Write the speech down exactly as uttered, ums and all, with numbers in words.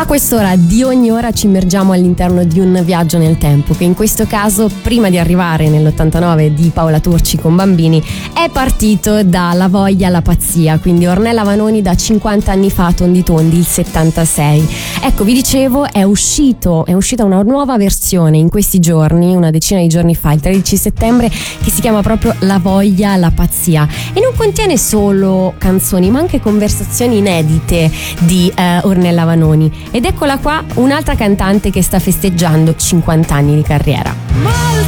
A quest'ora di ogni ora ci immergiamo all'interno di un viaggio nel tempo che in questo caso, prima di arrivare nell'ottantanove di Paola Turci con Bambini, è partito dalla voglia alla pazzia, quindi Ornella Vanoni da cinquanta anni fa, tondi tondi, il settantasei. Ecco, vi dicevo, è uscito, è uscita una nuova versione in questi giorni, una decina di giorni fa, il tredici settembre, che si chiama proprio La voglia alla pazzia e non contiene solo canzoni ma anche conversazioni inedite di eh, Ornella Vanoni. Ed eccola qua, un'altra cantante che sta festeggiando cinquanta anni di carriera.